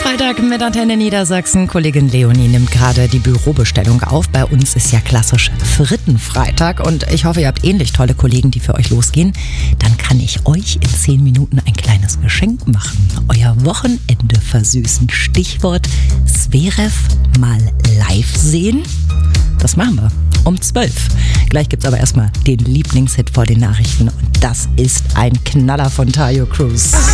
Freitag mit Antenne Niedersachsen. Kollegin Leonie nimmt gerade die Bürobestellung auf. Bei uns ist ja klassisch Frittenfreitag und ich hoffe, ihr habt ähnlich tolle Kollegen, die für euch losgehen. Dann kann ich euch in 10 Minuten ein kleines Geschenk machen. Euer Wochenende versüßen. Stichwort Zverev mal live sehen. Das machen wir um 12. Gleich gibt's aber erstmal den Lieblingshit vor den Nachrichten und das ist ein Knaller von Taio Cruz.